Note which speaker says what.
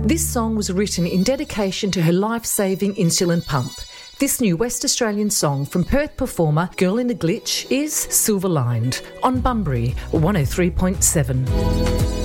Speaker 1: This song was written in dedication to her life-saving insulin pump. This new West Australian song from Perth performer Girl in a Glitch is Silver Lined on Bunbury 103.7.